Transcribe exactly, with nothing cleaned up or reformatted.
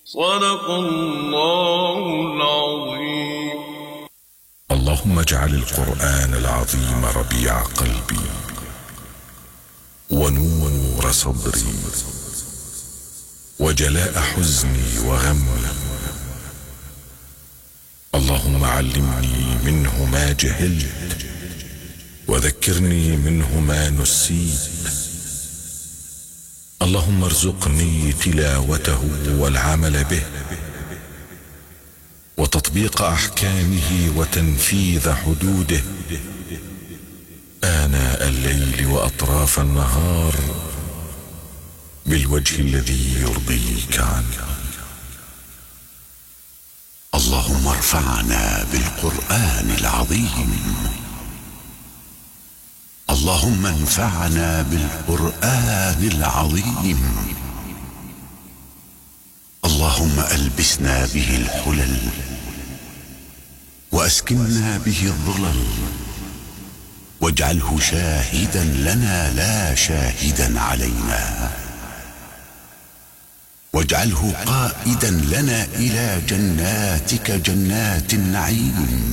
صدق الله العظيم. اللهم اجعل القرآن العظيم ربيع قلبي ونور صدري وجلاء حزني وغمي. اللهم علمني منه ما جهلت وذكرني منه ما نسيت. اللهم ارزقني تلاوته والعمل به وتطبيق أحكامه وتنفيذ حدوده آناء الليل وأطراف النهار بالوجه الذي يرضيك عنه. اللهم ارفعنا بالقرآن العظيم. اللهم انفعنا بالقرآن العظيم. اللهم ألبسنا به الحلل وأسكننا به الظلل واجعله شاهدا لنا لا شاهدا علينا، واجعله قائدا لنا إلى جناتك جنات النعيم.